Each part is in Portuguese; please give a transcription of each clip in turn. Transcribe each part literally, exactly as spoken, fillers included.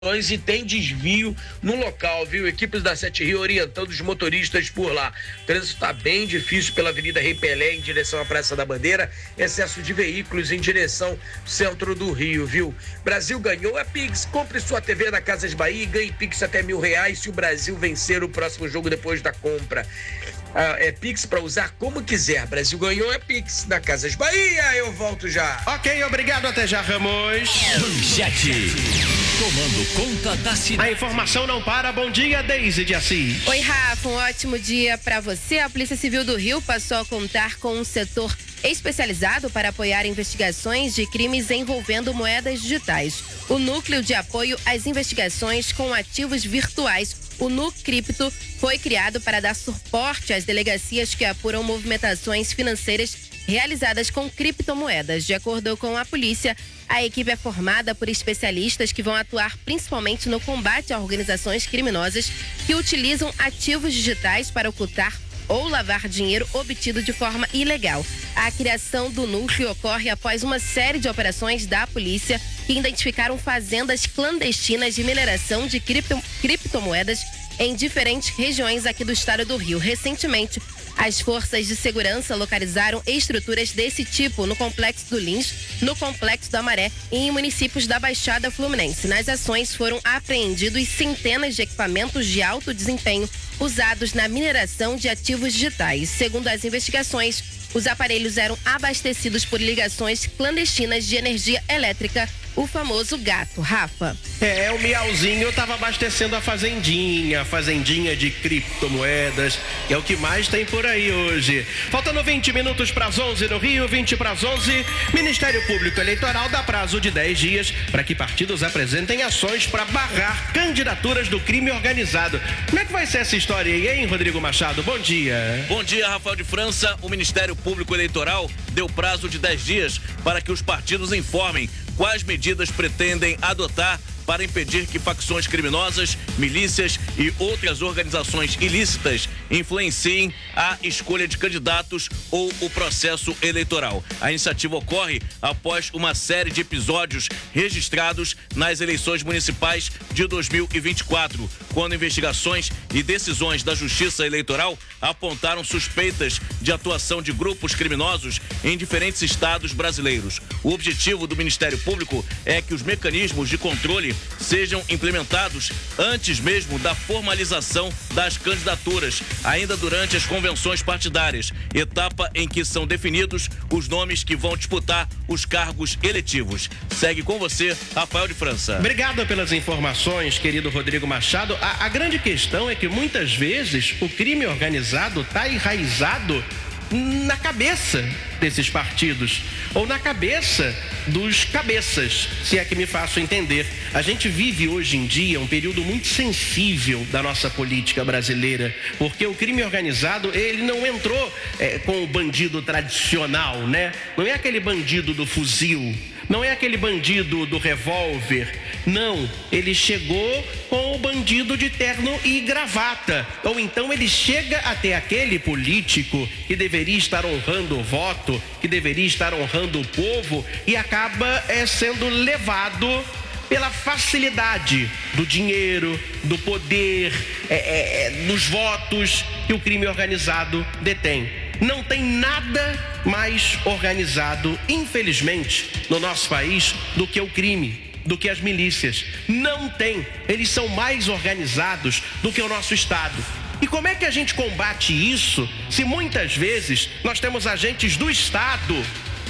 e tem desvio no local, viu? Equipes da Sete Rio orientando os motoristas por lá. O trânsito está bem difícil pela Avenida Rei Pelé em direção à Praça da Bandeira, excesso de veículos em direção ao centro do Rio, viu? Brasil ganhou a Pix, compre sua T V na Casas Bahia e ganhe Pix até mil reais se o Brasil vencer o próximo jogo depois da compra. Ah, é Pix para usar como quiser. Brasil ganhou é Pix na Casas Bahia. Eu volto já. Ok, obrigado, até já, Ramos. Manchete. Tomando conta da cidade. A informação não para. Bom dia, Deise de Assis. Oi, Rafa, um ótimo dia para você. A Polícia Civil do Rio passou a contar com um setor especializado para apoiar investigações de crimes envolvendo moedas digitais. O Núcleo de Apoio às Investigações com Ativos Virtuais, o NuCripto, foi criado para dar suporte às delegacias que apuram movimentações financeiras realizadas com criptomoedas. De acordo com a polícia, a equipe é formada por especialistas que vão atuar principalmente no combate a organizações criminosas que utilizam ativos digitais para ocultar ou lavar dinheiro obtido de forma ilegal. A criação do núcleo ocorre após uma série de operações da polícia que identificaram fazendas clandestinas de mineração de cripto, criptomoedas em diferentes regiões aqui do estado do Rio. Recentemente, as forças de segurança localizaram estruturas desse tipo no Complexo do Lins, no Complexo da Maré e em municípios da Baixada Fluminense. Nas ações foram apreendidos centenas de equipamentos de alto desempenho usados na mineração de ativos digitais. Segundo as investigações, os aparelhos eram abastecidos por ligações clandestinas de energia elétrica, o famoso gato. Rafa. É, o Miauzinho estava abastecendo a fazendinha, a fazendinha de criptomoedas, que é o que mais tem por aí hoje. Faltando vinte minutos para as onze no Rio, vinte para as onze. Ministério Público Eleitoral dá prazo de dez dias para que partidos apresentem ações para barrar candidaturas do crime organizado. Como é que vai ser essa história aí, hein, Rodrigo Machado? Bom dia. Bom dia, Rafael de França. O Ministério Público Eleitoral deu prazo de dez dias para que os partidos informem quais medidas pretendem adotar para impedir que facções criminosas, milícias e outras organizações ilícitas influenciem a escolha de candidatos ou o processo eleitoral. A iniciativa ocorre após uma série de episódios registrados nas eleições municipais de dois mil e vinte e quatro, quando investigações e decisões da Justiça Eleitoral apontaram suspeitas de atuação de grupos criminosos em diferentes estados brasileiros. O objetivo do Ministério Público é que os mecanismos de controle sejam implementados antes mesmo da formalização das candidaturas, ainda durante as convenções partidárias, etapa em que são definidos os nomes que vão disputar os cargos eletivos. Segue com você, Rafael de França. Obrigado pelas informações, querido Rodrigo Machado. A, a grande questão é que muitas vezes o crime organizado está enraizado na cabeça desses partidos, ou na cabeça dos cabeças, se é que me faço entender. A gente vive hoje em dia um período muito sensível da nossa política brasileira, porque o crime organizado, ele não entrou é, com o bandido tradicional, né? Não é aquele bandido do fuzil, não é aquele bandido do revólver, não, ele chegou com o bandido de terno e gravata, ou então ele chega até aquele político que deveria estar honrando o voto, que deveria estar honrando o povo e acaba é, sendo levado pela facilidade do dinheiro, do poder, é, é, dos votos que o crime organizado detém. Não tem nada mais organizado, infelizmente, no nosso país do que o crime, do que as milícias. Não tem. Eles são mais organizados do que o nosso Estado. E como é que a gente combate isso se muitas vezes nós temos agentes do Estado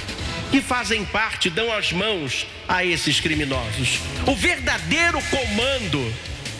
que fazem parte, dão as mãos a esses criminosos? O verdadeiro comando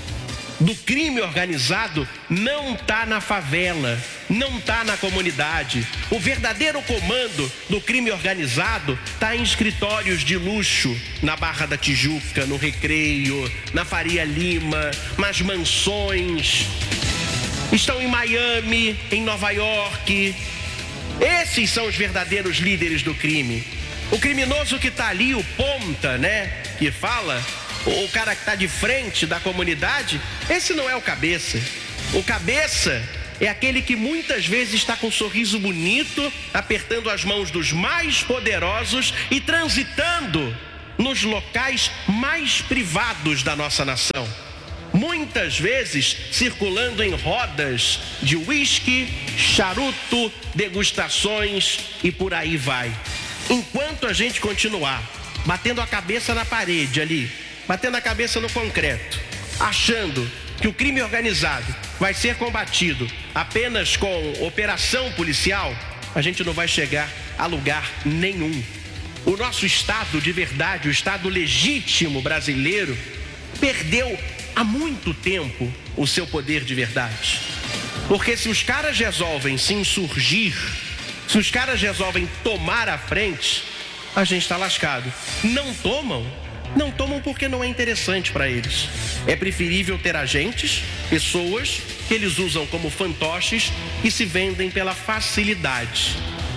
do crime organizado não está na favela, não está na comunidade. O verdadeiro comando do crime organizado está em escritórios de luxo, na Barra da Tijuca, no Recreio, na Faria Lima, nas mansões. Estão em Miami, em Nova York. Esses são os verdadeiros líderes do crime. O criminoso que está ali, o ponta, né, que fala, o cara que está de frente da comunidade, esse não é o cabeça. O cabeça é aquele que muitas vezes está com um sorriso bonito, apertando as mãos dos mais poderosos e transitando nos locais mais privados da nossa nação. Muitas vezes circulando em rodas de uísque, charuto, degustações e por aí vai. Enquanto a gente continuar batendo a cabeça na parede ali, batendo a cabeça no concreto, achando que o crime organizado vai ser combatido apenas com operação policial, a gente não vai chegar a lugar nenhum. O nosso Estado de verdade, o Estado legítimo brasileiro, perdeu há muito tempo o seu poder de verdade. Porque se os caras resolvem se insurgir, se os caras resolvem tomar a frente, a gente está lascado. Não tomam, não tomam porque não é interessante para eles. É preferível ter agentes, pessoas que eles usam como fantoches e se vendem pela facilidade.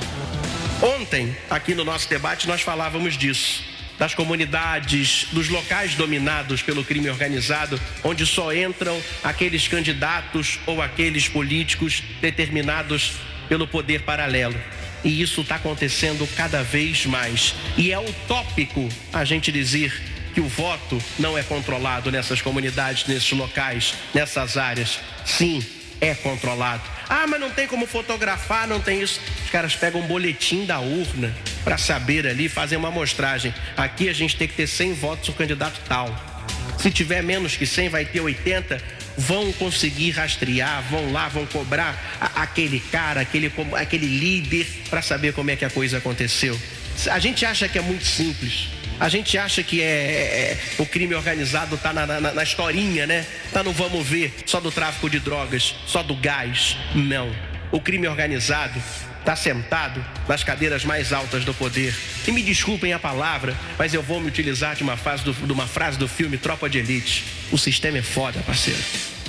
Ontem, aqui no nosso debate, nós falávamos disso. Das comunidades, dos locais dominados pelo crime organizado, onde só entram aqueles candidatos ou aqueles políticos determinados pelo poder paralelo. E isso está acontecendo cada vez mais. E é utópico a gente dizer que o voto não é controlado nessas comunidades, nesses locais, nessas áreas. Sim, é controlado. Ah, mas não tem como fotografar, não tem isso. Os caras pegam um boletim da urna para saber ali, fazer uma amostragem. Aqui a gente tem que ter cem votos no candidato tal. Se tiver menos que cem, vai ter oitenta. Vão conseguir rastrear, vão lá, vão cobrar a, aquele cara, aquele, aquele líder, para saber como é que a coisa aconteceu. A gente acha que é muito simples. A gente acha que é, é o crime organizado tá na, na, na historinha, né? Tá no vamos ver, só do tráfico de drogas, só do gás. Não. O crime organizado tá sentado nas cadeiras mais altas do poder. E me desculpem a palavra, mas eu vou me utilizar de uma, fase do, de uma frase do filme Tropa de Elite. O sistema é foda, parceiro.